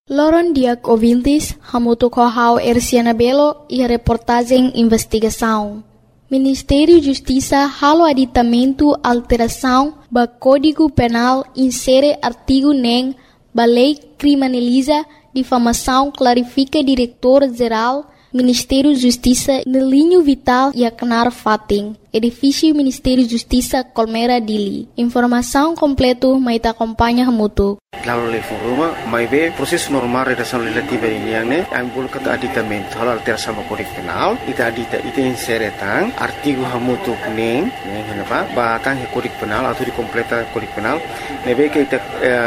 Loron Diak ouvintes, hamuto kohau Erciana Belo e a reportagem investigação. Ministério da Justiça halo aditamento alteração ba Código Penal insere artigo nem ba lei criminaliza difamação clarifica diretor-geral Ministério da Justiça no linho vital e Aknar Fating, edifício Ministério da Justiça Colmeira Dili. Informação completa mai ta acompanha hamuto. Lalu le foruma mai be proses normal redação legislativa ini yang ne ambul kata aditamento hal alteração ba Código Penal ita insere tang artigo hamutu neng kenapa ba tang Código Penal atau di completa Código Penal nebe ke ita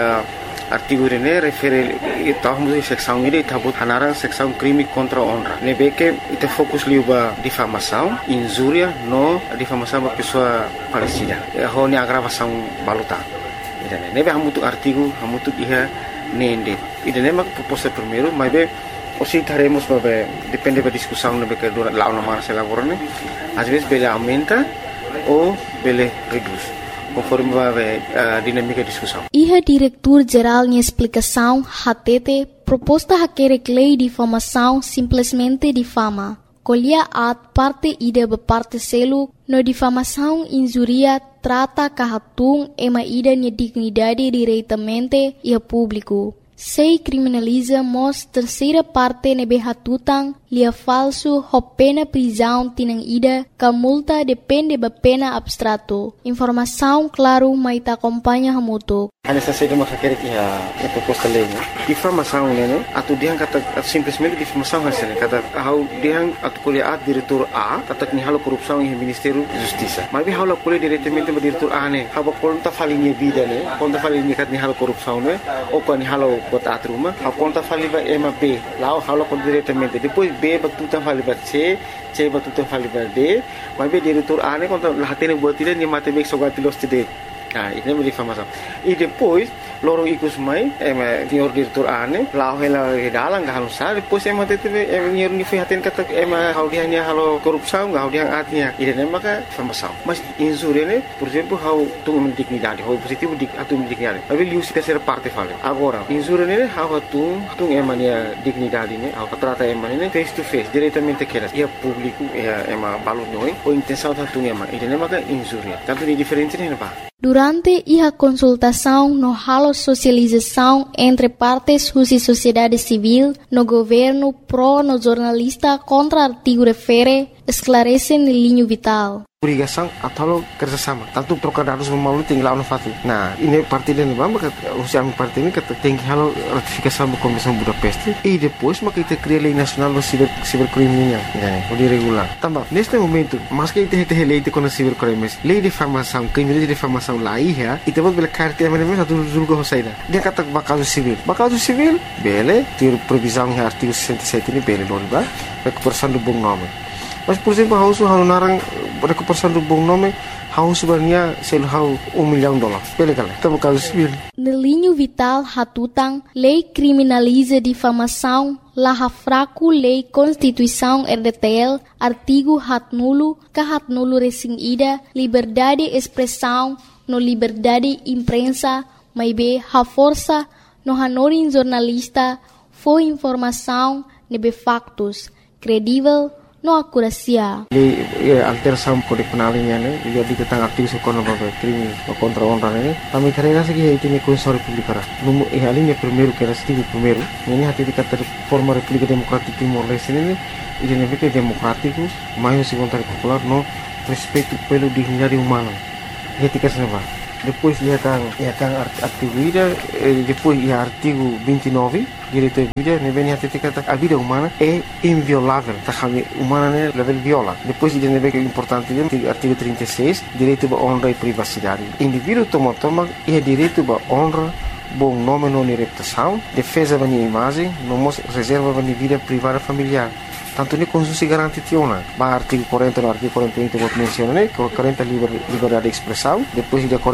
artigo ini refere tahun seksão ini tabut hanarang seksão crime contra honra nebe ke ita fokus liuba difamação injuria no difamação ba pessoa falecida hone agravação baluta. Nebe hamutu artigo hamutu iha nende. Idane mak proposta primeiro, mas be osi taremos babe depende da discussão nebe que dura lá uma se elaborane. Às vezes bele aumenta ou bele reduz, conforme babe dinâmica da discussão. Iha diretor-geral em explicação hatete proposta hakere lei de difamação simplesmente difama. Colhia at parte ida be parte selu no difamação injuria trata kahatung ema ida nya dignidade diretamente e a público. Sei criminaliza mos terceira parte nebe hatutang lia falso ho pena prisão tinang ida ka multa depende ba pena abstrato. Informação claro mai ta acompanha hamuto. Ana saída uma querer que a proposta lei, difamação né, atu diang kata simplesmente difamação hasilnya kata how diang atu kuliah diretor A kata ni halo korupsi em Ministério da Justiça. Mas bi halo kuliah diretamente ba diretor A ne, haba konta falinha vida ne, konta falinha kat ni halo korupsi ne, ou kan ni halo bot atruma, haba konta faliba ema B, lao halo kon diretamente. Depois B batutan faliba C batutan faliba D, mas bi diretor A ne konta lahatene buat tidak ni mate bek sogatilos tidak. Nah, ini é difamação. E depois, loro ikus mai, senhor diretor ane, lau hela dalang gak halusar, depois tete senhor ni fihatin kata hau dia ni halo korupsão, hau dia atnya. Ini maka difamação. Mas injúria ne, por exemplo, hau tung dignidade, hau positivo atu dignidade. Tapi liu se terceira parte fala. Agora, injúria ne hau tung emania dignidade ne, hau trata emania face to face, diretamente aquelas. E a público, balon noi, ou intenção tung Ini maka injúria. Tanto ni diferente ne ba. Durante a consultação no halo socialização entre partes e sociedade civil, no governo pro no jornalista contra artigo refere, esclarece no linho vital. Obrigação atau kerjasama. Tanto trocar dados melalui tinggal no fatu. Nah, ini parti dan bamba usia parti ini kata tinggi halo ratifikasi da Convenção Budapeste e depois maka kita cria lei nacional do cibercriminal, o de regular. Também neste momento, mas que kita lei de contra cibercrimes, lei de difamação, crime de difamação lá ia, e depois bela carta mesmo satu julgo hosaida. Dia kata bakaso civil, bele, ter previsão em artigo 67 ini bele loriba, recuperação do bom nome. Mas por exemplo, hau narang recuperação do bom nome, hau sebenarnya sel hau $1 milhão. Bele kala, tá bakaso civil. No linho vital hatutang, lei criminaliza difamação, laha fraco lei Constituição RDTL, artigo hatnulo, kahatnulo resing ida, liberdade expressão, no liberdade imprensa, maibe ha força, no hanorin jornalista, foi informação, nebe factos, credível, no acuracia. Alteração Código Penal ini dia diketang artigo sekono babe crime contra honra ini. Kami karena segi itu ni Constituição República. Numu ali ni primeiro que era artigo primeiro. Ini hati dikata forma República Democrática Timor Leste ini identifica democrático, mais vontade popular no respeito pelo dignidade humana. Etika senapa. Depois ia kang artigo ida, depois ia artigo 29, direito à vida, nebe hati dikata a vida humana é inviolável, tá kami humana né level viola. Depois ia nebe que importante dia artigo 36, direito à honra e privacidade. Indivíduo toma ia direito à honra, bom nome não reputação, defesa da minha imagem, não reserva da minha vida privada familiar. Tanto ni Constitusi garanti tiona. Ba artigo 40 no artigo 41 que vou mencionar, que 40 liberdade de expressão, depois de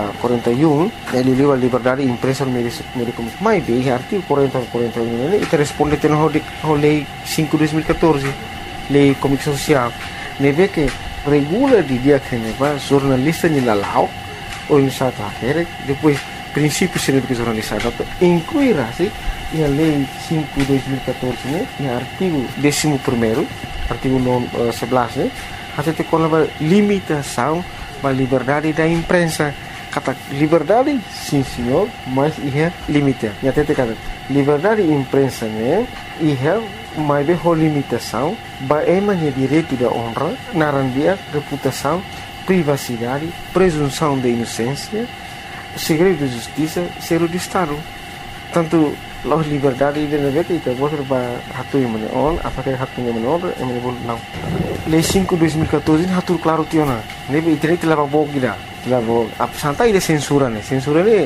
41 ele livre liberdade de imprensa no meio comunicação. Mas bem, artigo 40 e 41 ele responde ao lei 5/2014, lei comunicação social. Neve que regula de dia que neva jornalista ni lalau ou em sata depois princípios de educação jornalista incluirá-se a Lei 5/2014, né, e o artigo 11º, artigo 11, né, até com a limitação da liberdade da imprensa. Kata liberdade, sim senhor, mas é limite. E até kata liberdade da imprensa, né, mas é limitação, é direito da honra, narandia, reputação, privacidade, presunção de inocência, segredo de justiça, segredo de Estado. Tanto a liberdade de navegar que kita boleh hatu yang menol, apakah hatu yang menol, yang menol não. Lei 5/2014 hatur claro tiona. Nebe internet lava bog gida, lava santai de censura né. Censura né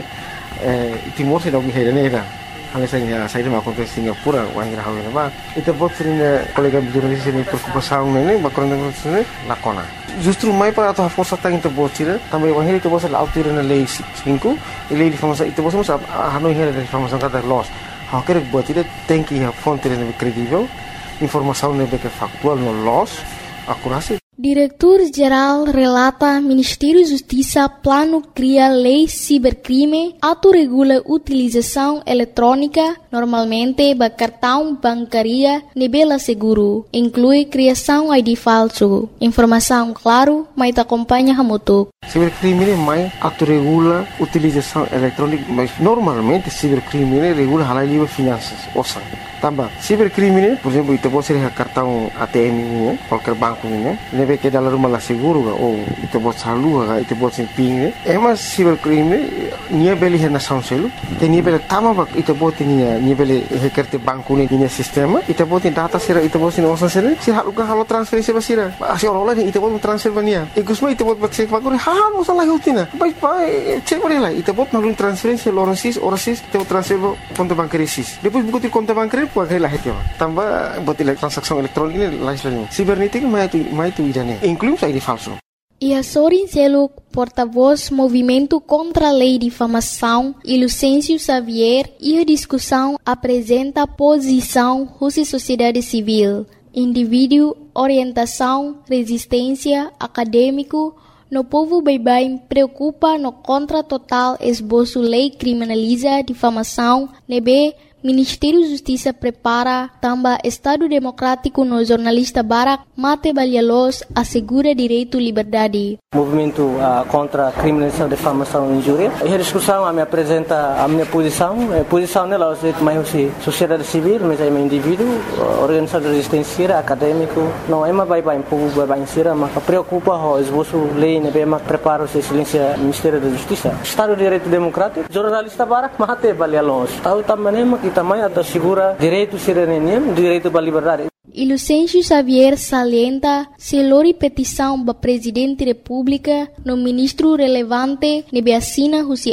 Timor se dog hera né. Hanya saya mau kontes Singapura, wangira hawe ba. Itu bot sering kolega jurnalis ini preocupação né, bakron né, lakona. Justru mai para a força tá into bot tira, também wangira itu bot la autir na lei 5, e lei de difamação itu bot sama hanoi hera de difamação kata loss. Qualquer bot tira tem que a fonte credível, informação né que factual no loss, akurasi. Diretor-Geral relata Ministério Justiça plano cria lei cibercrime, autorregula utilização eletrônica, normalmente ba cartão bancária nebela seguro, inclui criação ID falso. Informação claro, mas te acompanha hamutuk. Cibercrime mais autorregula utilização eletrônica, mas normalmente cibercrime regula halal livre finanças, ouçam. Tambah, cibercrime, por exemplo, itu pode ser cartão ATM ini, qualquer banco ini, nebe que dalam rumah seguro ou itu pode saldo, itu pode ser PIN. Mas cibercrime nia beli nação selo, que nia beli tama itu pode nia beli hekerte banco ini nia sistema, itu pode data sira, itu pode nia osan sira, si halo transferensi basira, asi orang lain itu pode transfer bania. Igusma itu pode cek bagore, halo salah utina, baik cek boleh lah, itu pode nalun transferensi orasis, itu transfer konto bankerisis. Depois buku konto bankeri pakai lah itu. Tambah buat transaksi elektronik ini lain. Sibernetik mai itu idane. Inclui ID falso. E a Sorin Seluk, porta-voz Movimento contra a Lei de Difamação, e Lucêncio Xavier, e a discussão apresenta posição Rússia Sociedade Civil, indivíduo, orientação, resistência, acadêmico, no povo bem preocupa no contra total esboço lei criminaliza difamação, nebe Ministério da Justiça prepara também Estado Democrático no jornalista Barak Mate Balhalos assegura direito à liberdade. Movimento contra a criminalização, difamação e injúria. A discussão me apresenta a minha posição. A posição nela é mais sociedade civil, mas é um indivíduo, organização de resistência, acadêmico. Não é mais bem povo bem ser, mas preocupa o esboço lei, né, bem prepara o silêncio Ministério da Justiça. Estado de Direito Democrático, jornalista Barak Mate Balhalos. Tahu também que também assegura direito cidadania, direito à liberdade. E Lucêncio Xavier salienta se lori petição para Presidente da República no ministro relevante nebe assina os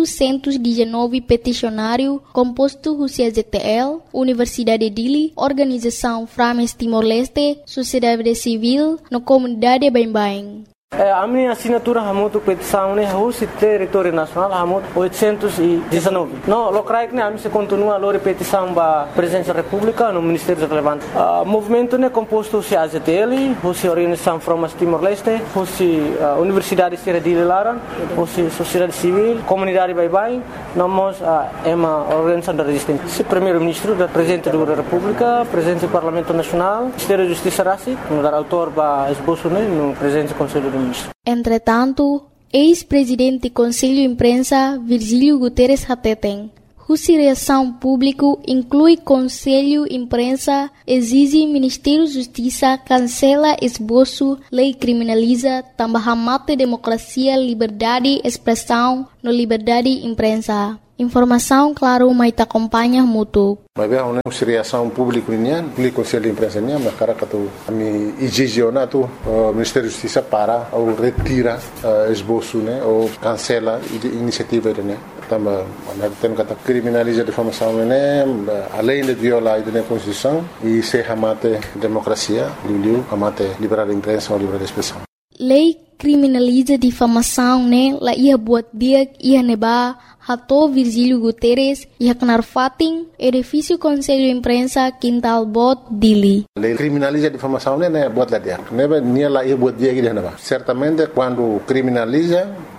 819 peticionário composto os ZTL, Universidade de Dili, Organização Frames Timor-Leste, Sociedade Civil, no comunidade Bem-Bem. A minha assinatura hamutu petição né o território nacional hamut 819. Não, locais né a minha se continua a petição para presidência da República no Ministério relevante. O movimento né composto se AZTL, o Organização Frames Timor-Leste, o Universidade de Lara, o Sociedade Civil, Comunidade Bye-Bye, nós é uma organização da resistência. O primeiro-ministro, da Presidente da República, Presidente do Parlamento Nacional, Ministério da Justiça Rassi, no dar autor para esboço né no Presidente do Conselho do Entretanto, ex-presidente do Conselho de Imprensa, Virgílio Guterres Hateten, cuja reação pública inclui Conselho de Imprensa, exige Ministério da Justiça cancela esboço, lei criminaliza, também mate democracia, liberdade, expressão, no liberdade de imprensa. Informação, claro, mas te acompanha mútuo. Mas bem, uma reação pública nian, o Conselho de Imprensa nian, mas cara que tu ami exigiona tu Ministério da Justiça para ou retira esboço, né, ou cancela iniciativa né. Também tem que criminalizar a difamação né, além de violar a Constituição e se amate democracia, amate liberdade de imprensa ou liberdade de expressão. Lei criminaliza difamação, né? La ia buat dia ia neba hato Virgílio Guterres ia kenar fating edifício Conselho de Imprensa Quintal Bot Dili. Lei criminaliza difamação, né? Buat lá dia. Neba nia la ia buat dia que neba. Certamente quando criminaliza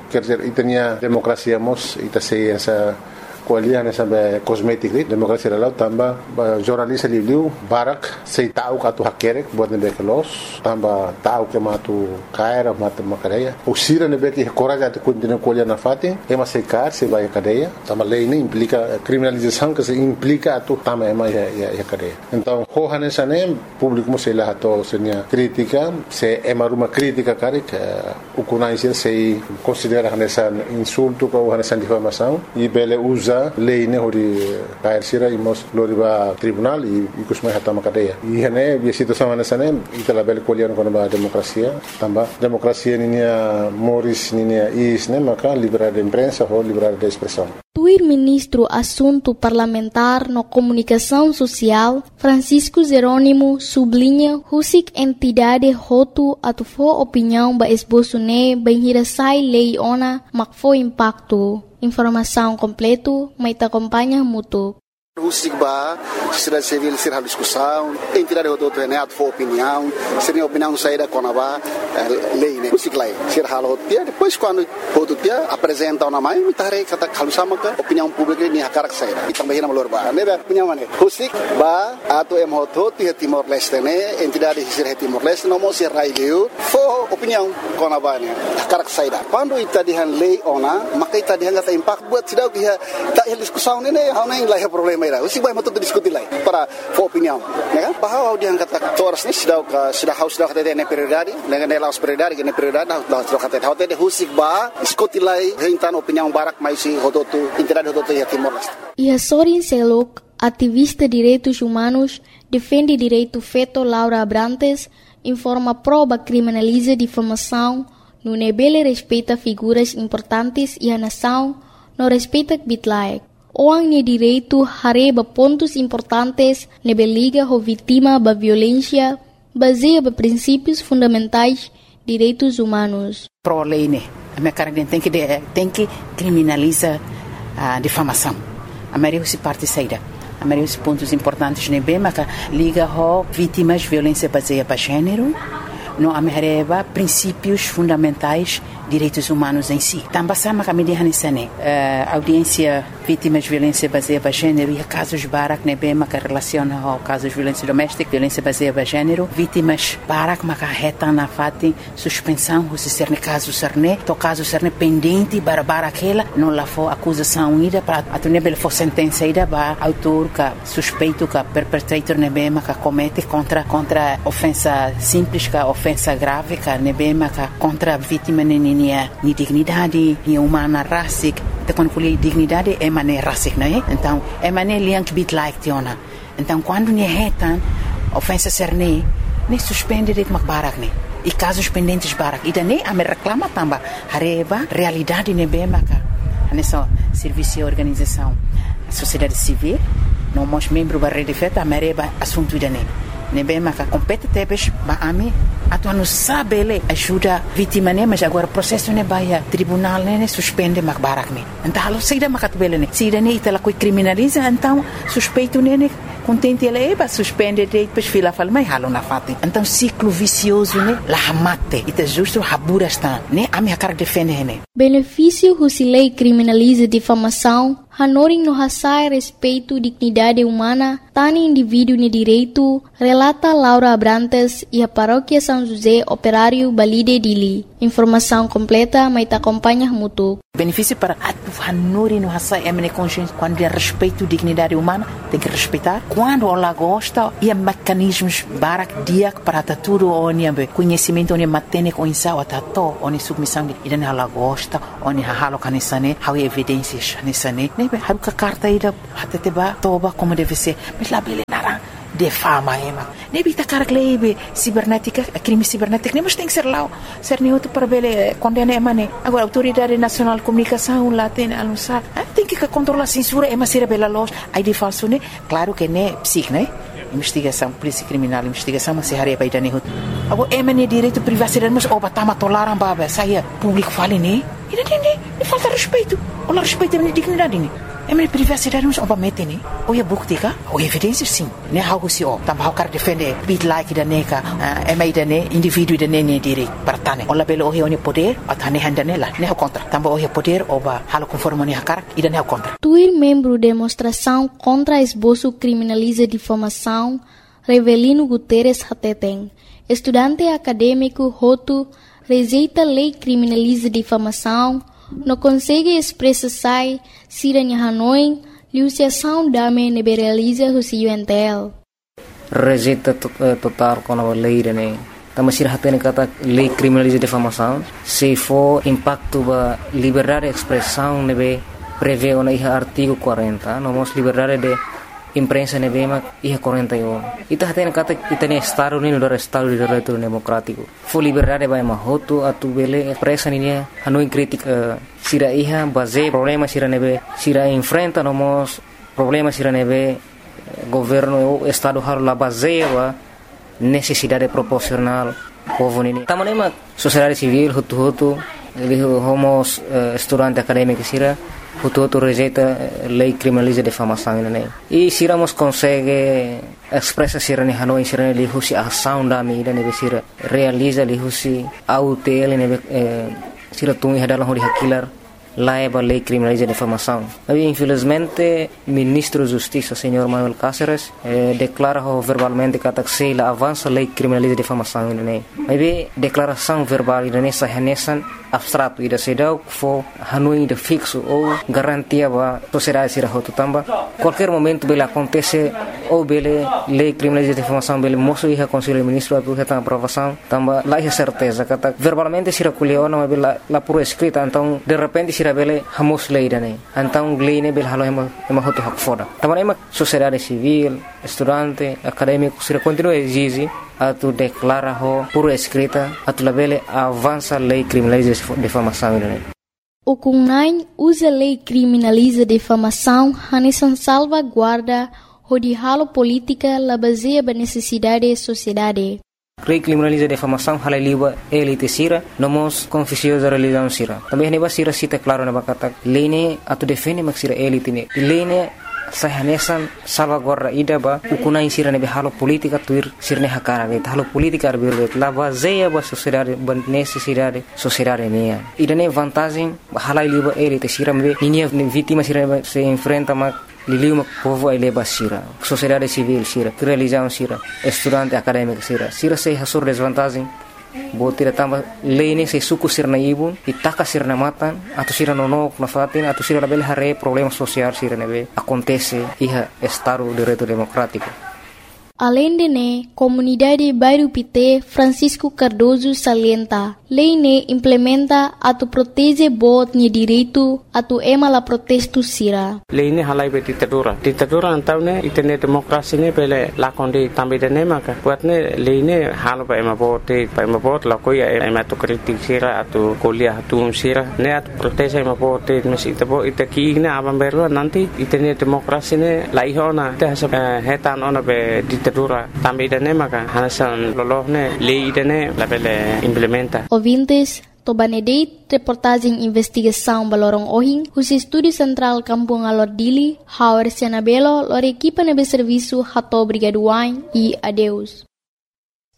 quer dizer, itania demokrasia mos ita sei essa kualiah sampai kosmetik demokrasi dalau tambah jornalis liu barak sei tahu katu hakerek buat nebe kelos tambah tahu ke matu kaira matu makadeya usira nebe ki coraja tu continua kualiah na fatin ema sei kar sei vai cadeia tambah lei ini implica criminalização que se implica tu tambah ema ya cadeia então hohane sane público mo sei lá to senia crítica se ema ruma crítica karik ukunai sei considera nessa insulto ou nessa difamação e bele usa lei ne hori kair sira imos loriba tribunal e kusmai hatama cadeia e hene bi situação nessa itala bel kolian kono ba demokrasia tamba demokrasia ninia moris ninia is ne maka liberdade de imprensa ou liberdade de expressão. O ministro Assunto Parlamentar no Comunicação Social, Francisco Jerônimo, sublinha que entidade roto atufo opinião ba esboço ne bem hirasai lei ona makfo impacto. Informação completo, mas te acompanha muito. Husigba, sociedade civil ser a discussão, entidade roto ne atufo opinião, seria opinião saída conaba lei ne usiglai ser halo dia depois quando roto dia apresenta uma mãe mitare kata kalusama ka opinião pública ni hakarak saída e também na malorba ne opinião mane husigba ato em roto Timor Leste ne entidade ser Timor Leste não mos raileu fo opinião conaba ne hakarak saída quando itadihan lei ona maka itadihan kata impact buat sidau dia tak discussão ne hau nem lai problema ira usigba matu diskuti lai para fo opinião ne bahwa dia kata toras ni sidau haus dah kata ne prioridade ne laos prioridade ne prioridade dah kata hote de husigba diskuti lai hentan opinião barak mais si hodotu entidade hodotu ya Timor Leste. E Sorin Selok, ativista de direitos humanos, defende direito feito Laura Abrantes, informa prova criminaliza difamação, no nebele respeita figuras importantes e a nação, não respeita bitlaek. Oang ni direito hareba pontos importantes nebeliga ho vítima ba violência, baseia ba princípios fundamentais direitos humanos. Pro lei né, a minha cara tem que criminalizar a difamação. A maioria se parte saída. A maioria dos pontos importantes nem bem, mas liga ho vítimas de violência baseada para gênero, não amerreba princípios fundamentais direitos humanos em si. Também sama kami dihanisane audiência vítimas de violência baseada em gênero e casos barak nebe maka relaciona ao casos de violência doméstica, violência baseada em gênero, vítimas barak maka reta na fati suspensão se ser ne caso serne, to caso serne pendente bara aquela não lá for acusação ida para atunebel for sentença ida ba autor ka suspeito ka perpetrator nebe maka comete contra ofensa simples ka ofensa grave ka nebe maka contra vítima ni dignidade, ni humana rasik. Então quando falei dignidade é mané rasik, não é? Então é mané liang bit like tiona. Então quando ni retan ofensa serne, ne suspende de makbarak ne. E casos pendentes barak. E daí a me reclama tamba hareba realidade ne be maka. Nessa serviço e organização, a sociedade civil, não mos membro da rede feta a mereba assunto dane. Nebe maka compete tebes ba ami atu anu sabele ajuda vítima ne mas agora processo ne baia tribunal ne suspende mak barak ne então halo saída makat bele ne saída ne itala coi criminaliza então suspeito ne contente ela eba suspende de depois fila fala mai halo na fati então ciclo vicioso ne la hamate ita justo habura está ne ami akar defende ne benefício husilei criminaliza difamação Hanoring no hasai respeito dignidade humana, tani indivíduo ni direito, relata Laura Abrantes e a paróquia São José Operário Balide Dili. Informação completa, mas te acompanha muito. Benefício para Hanoring no hasai emene consciência quando é respeito dignidade humana, tem que respeitar. Quando ela gosta, e há mecanismos barak diak para tudo onde conhecimento onde matene com insau atato onde submissão de ida ela gosta, onde halo kanisane, há evidências nisane. Haruka carta ida hateteba toba como deve ser mas lá bele nara de fama ema nebi ta carglebe cibernética crime cibernético mas tem que ser lá ser neutro para bele condena emane agora autoridade nacional de comunicação lá tem anunciar tem que controlar a censura ema ser bela loja aí de falso né claro que né psic né investigação polícia criminal investigação mas se haria para idane agora emane direito privacidade mas oba tama tolaram baba saia público fale né e falta respeito. Olha respeito a minha dignidade. minha privacidade não é mete né ou é bukti ka ou evidência sim né algo se ó também quer defender bit like da neca minha da ne indivíduo da ne direito para tane ou labelo o é poder a tane handane lá né contra também o é poder ou ba halo conforme né cara e da ne contra Tuir membro demonstração contra esboço criminaliza difamação Revelino Guterres Hateteng estudante acadêmico Hotu rejeita lei criminaliza difamação não consegue expressar siranya Hanoi liusiação dame neberaliza husi UNTL. Rejeita total com a lei né. Também sirah tem kata lei criminaliza difamação. Se for impacto ba liberdade de expressão nebe prevê na artigo 40, nomos liberdade de imprensa nebe mak 41. Ita tem kata ita ne Estado ni do Estado de direito democrático. For liberdade ba mahoto atu bele expressa ni Hanoi crítica sira iha base problema sira nebe sira enfrenta nomos problema sira nebe governo o Estado har la base ba necessidade proporcional povo nini tamanema sociedade civil hutu homos estudante acadêmico sira hutu rejeita lei criminaliza difamação né e siramos consegue expressa sira ni Hanoi sira li husi ação da mi nebe sira realiza li husi autel nebe sira tungi hadalah hori hakilar laiba lei criminaliza difamação. Mas infelizmente ministro da Justiça, senhor Manuel Cáceres, declara verbalmente que a avança lei criminaliza difamação né. Mas declaração verbal nessa renesan abstrato e da cidade for Hanoi de fixo ou garantia ba sociedade sira hotu tamba qualquer momento bele acontece ou bele lei criminaliza difamação bele moço e conselho ministro atu reta aprovação tamba lá é certeza que verbalmente sira kuliona mas bele lá por escrita então de repente sira bele hamos lei dane então lei ne bele halo ema hotu hak foda tamba ema sociedade civil estudante acadêmico sira continua exige atu declara ho por escrita atu labele avança lei criminaliza difamação né. O CUNAI usa lei criminaliza difamação hanesan salvaguarda hodihalo política la baseia ba necessidade da sociedade. Lei criminaliza difamação halaliwa elite sira nomos confusiosa religião sira. Também neba sira cita claro na bakata lei ne atu defende mak sira elite ne. Lei ne sahanesan salvaguarda ida ba ukunai sira nebe halo politika tuir sirne hakara be halo politika arbirbe la baseia ba sociedade ba necessidade sociedade mea ida ne vantagem halai liba elite sira me ninia vítima sira se enfrenta ma liliu povo ele ba sira sociedade civil sira religião sira estudante acadêmico sira se hasur desvantagem botira tamba lei se suku sirna ibun itaka sirna matan atau sira nonok na fatin atau sira label hare problema social sira nebe acontece iha Estado de direito democrático. Além de ne, comunidade Bairro Pité Francisco Cardoso salienta, lei ne implementa atu protege bot ni direito atu ema la protesto sira. Lei ne halai be ditadura antau ne itene demokrasi ne pele lakonde tambe de ne maka buat ne lei ne halo ba ema bot la koya ema tu kritik sira atu kuliah tu sira ne atu protege ema bot mes itabo itaki ne abam berwa nanti itene demokrasi ne laihona te hetan ona be ditadura tambe de ne maka hanasan lolohne lei de ne la pele implementa. Ouvintes, Tobanedeit, reportagem investigação Balorong Ohing, o Estúdio Central Kampung Alordili, Howard Senabelo, lor equipa nebe serviço Hato Brigaduain e adeus.